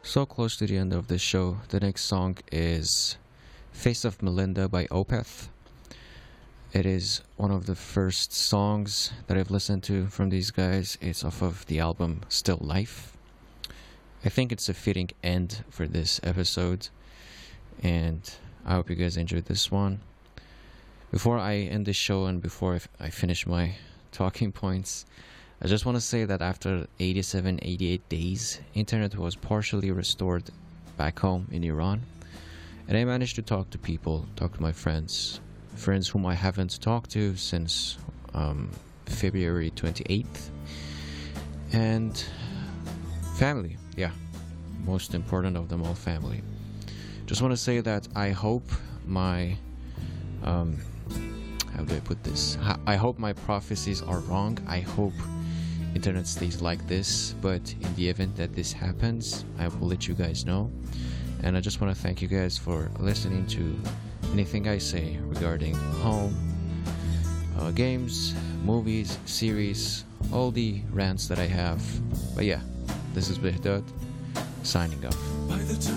So close to the end of the show. The next song is Face of Melinda by Opeth. It is one of the first songs that I've listened to from these guys. It's off of the album Still Life. I think it's a fitting end for this episode, and I hope you guys enjoyed this one. Before I end the show and before I finish my talking points, I just want to say that after 87, 88 days, internet was partially restored back home in Iran, and I managed to talk to people, talk to my friends whom I haven't talked to since February 28th, and family, yeah, most important of them all, family. Just want to say that I hope my how do I put this? I hope my prophecies are wrong. I hope internet stays like this, but in the event that this happens, I will let you guys know. And I just want to thank you guys for listening to anything I say regarding home, games, movies, series, all the rants that I have. But yeah, this is Behdad signing off.